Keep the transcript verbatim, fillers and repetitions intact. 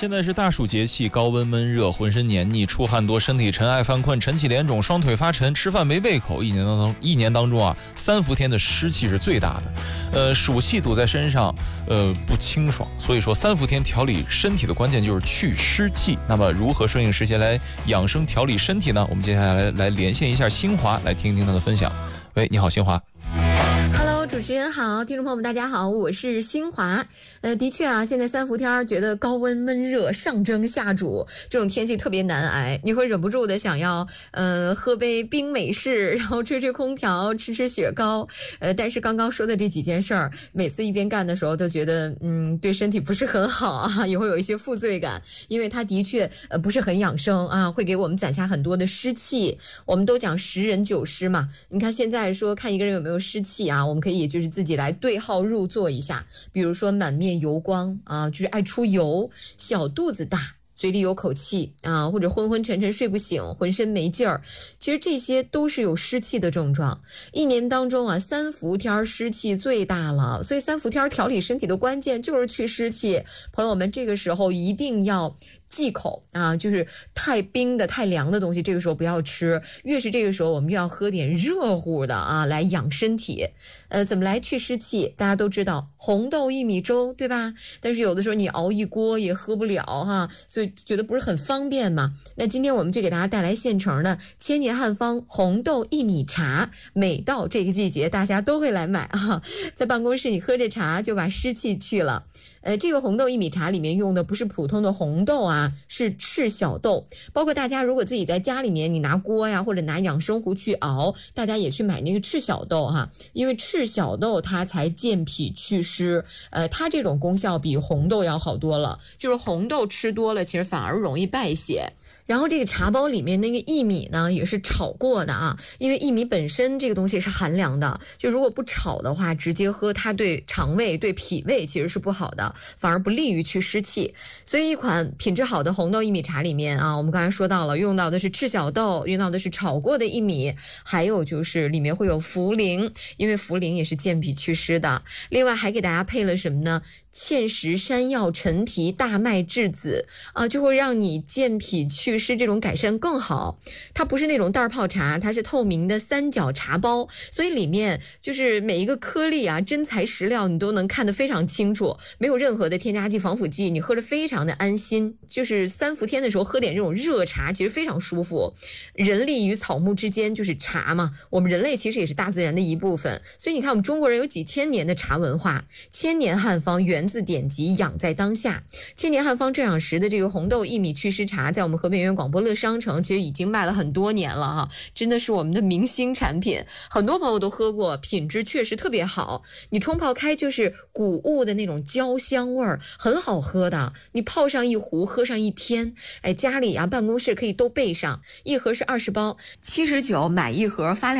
现在是大暑节气，高温闷热，浑身黏腻，出汗多，身体沉，爱犯困，晨起脸肿，双腿发沉，吃饭没胃口。一年当中，一年当中啊，三伏天的湿气是最大的，呃，暑气堵在身上，呃，不清爽。所以说，三伏天调理身体的关键就是去湿气。那么，如何顺应时节来养生调理身体呢？我们接下来来连线一下新华，来听一听他的分享。喂，你好，新华。 Hello， 主持人好，听众朋友们大家好，我是新华。呃，的确啊，现在三伏天觉得高温闷热，上蒸下煮，这种天气特别难挨，你会忍不住的想要呃喝杯冰美式，然后吹吹空调，吃吃雪糕。呃，但是刚刚说的这几件事儿，每次一边干的时候都觉得嗯对身体不是很好啊，也会有一些负罪感，因为它的确呃不是很养生啊，会给我们攒下很多的湿气。我们都讲十人九湿嘛，你看现在说看一个人有没有湿气啊，我们可以就是自己来对号入座一下，比如说满面油光啊，就是爱出油，小肚子大，嘴里有口气啊，或者昏昏沉沉睡不醒，浑身没劲儿，其实这些都是有湿气的症状。一年当中啊，三伏天湿气最大了，所以三伏天调理身体的关键就是去湿气。朋友们，这个时候一定要忌口啊，就是太冰的太凉的东西这个时候不要吃，越是这个时候我们越要喝点热乎的啊，来养身体。呃，怎么来去湿气？大家都知道红豆薏米粥对吧？但是有的时候你熬一锅也喝不了哈，所以觉得不是很方便嘛。那今天我们就给大家带来现成的千年汉方红豆薏米茶，每到这个季节大家都会来买啊，在办公室你喝着茶就把湿气去了。呃，这个红豆薏米茶里面用的不是普通的红豆啊，是赤小豆。包括大家如果自己在家里面，你拿锅呀或者拿养生壶去熬，大家也去买那个赤小豆哈，因为赤小豆它才健脾祛湿，呃，它这种功效比红豆要好多了。就是红豆吃多了，其实反而容易败血。然后这个茶包里面那个薏米呢也是炒过的啊，因为薏米本身这个东西是寒凉的，就如果不炒的话，直接喝它对肠胃对脾胃其实是不好的，反而不利于去湿气。所以一款品质好的红豆薏米茶里面啊，我们刚才说到了用到的是赤小豆，用到的是炒过的薏米，还有就是里面会有茯苓，因为茯苓也是健脾祛湿的。另外还给大家配了什么呢？芡实山药陈皮大麦栀子啊，就会让你健脾祛湿这种改善更好。它不是那种袋泡茶，它是透明的三角茶包，所以里面就是每一个颗粒啊，真材实料，你都能看得非常清楚，没有任何的添加剂防腐剂，你喝着非常的安心。就是三伏天的时候喝点这种热茶其实非常舒服。人力与草木之间就是茶嘛，我们人类其实也是大自然的一部分，所以你看我们中国人有几千年的茶文化，千年汉方源自典籍，养在当下。千年汉方正养时的这个红豆薏米祛湿茶，在我们和平园广播乐商城其实已经卖了很多年了哈，真的是我们的明星产品，很多朋友都喝过，品质确实特别好。你冲泡开就是谷物的那种焦香味儿，很好喝的。你泡上一壶，喝上一天，哎，家里啊办公室可以都备上。一盒是二十包，七十九买一盒发两。